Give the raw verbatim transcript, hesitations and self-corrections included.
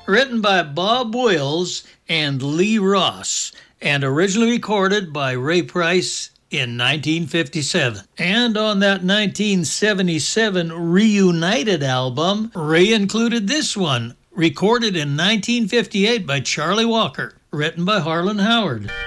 written by Bob Wills and Lee Ross, and originally recorded by Ray Price in nineteen fifty-seven. And on that nineteen seventy-seven Reunited album, Ray included this one, recorded in nineteen fifty-eight by Charlie Walker, written by Harlan Howard.